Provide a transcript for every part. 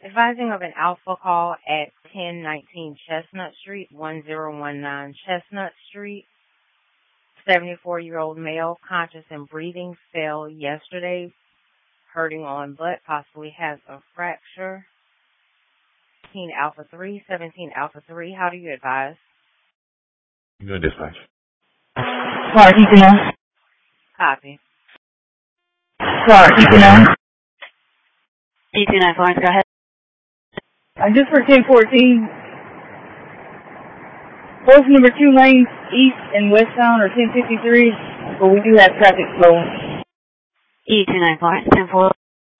Advising of an alpha call at 1019 Chestnut Street, 1019 Chestnut Street. 74-year-old male, conscious and breathing, fell yesterday, hurting on butt, possibly has a fracture. 17 Alpha 3, 17 Alpha 3. How do you advise? Good dispatch. Clark, you can know. Copy. Clark, you can know. E29 Florence, go ahead. Just for 1014, both number 2 lanes east and westbound are 1053, but we do have traffic flowing. E29 Florence, 10-4.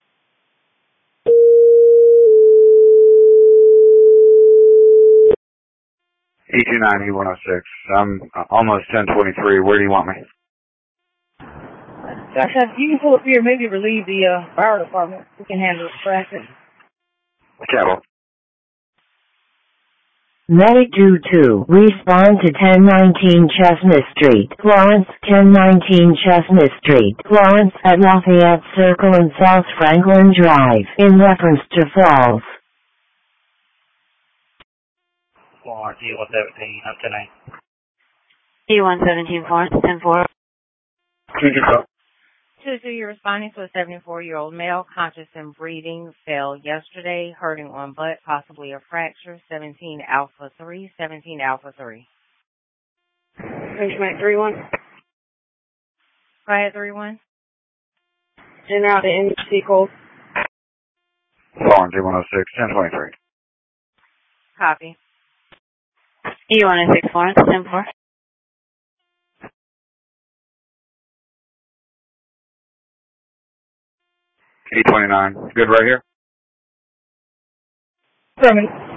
E29, E106. I'm almost 1023. Where do you want me? Gosh, you can pull up here, maybe relieve the fire department. We can handle the traffic. Cattle. Medic 2-2, respond to 1019 Chestnut Street, Florence, 1019 Chestnut Street, Florence, at Lafayette Circle and South Franklin Drive, in reference to Falls. Florence, E117, up to E117 Florence, 10-4. 2-2, you're responding to a 74-year-old male, conscious and breathing, fell yesterday, hurting on butt, possibly a fracture. 17 Alpha 3, 17 Alpha 3. Benjamin 3-1. Go ahead, 3-1. En route to NBC Cold. Florence, E106, 1023. Copy. E106 Florence, 10-4. E29. Good right here? Affirmative.